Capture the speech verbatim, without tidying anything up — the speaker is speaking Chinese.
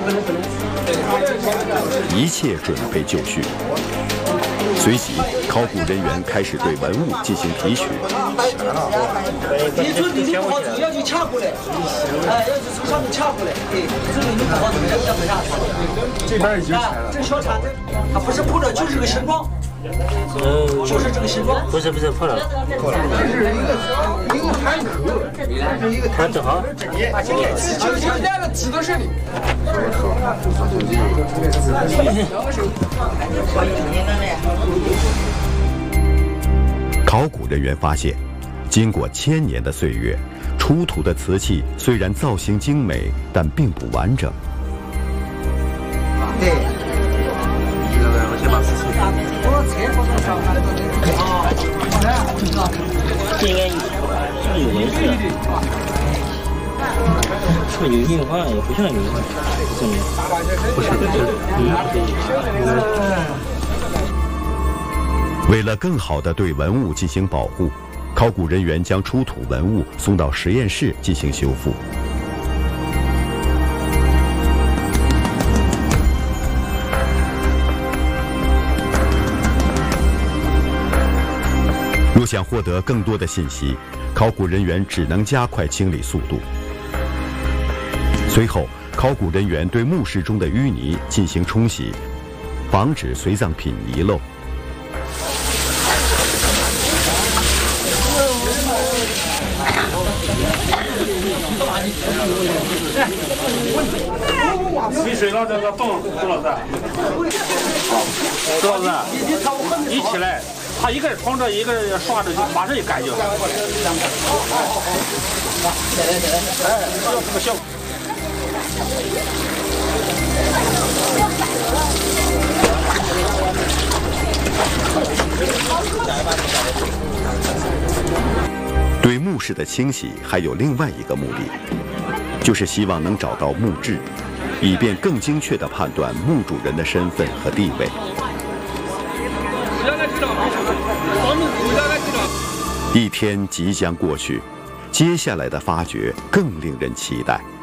一切准备就绪。随即，考古人员开始对文物进行提取。 你说你不好走，要去掐过来，哎，要是从上面掐过来，对，这个你不好走，要要没啥错。 这边已经拆了。 这小铲子，它不是破了，就是这个形状。 呃， 就是这个形状。 不是不是破了， 破了，这是一个一个盘口，这是一个盘正好。 就就连了指到这里。 考古人员发现，经过千年的岁月，出土的瓷器虽然造型精美，但并不完整。 对。 我先把瓷器。这应该有纹饰，这有印花也不像有印花，证明不是不是，嗯。 为了更好地对文物进行保护，考古人员将出土文物送到实验室进行修复。若想获得更多的信息，考古人员只能加快清理速度。随后，考古人员对墓室中的淤泥进行冲洗，防止随葬品遗漏。 水水到这个洞，周老师，周老师，一起来。他一个人冲着，一个人刷着，就马上就干净了。哎，要这个效果。对墓室的清洗还有另外一个目的，就是希望能找到墓志，以便更精确地判断墓主人的身份和地位。一天即将过去，接下来的发掘更令人期待。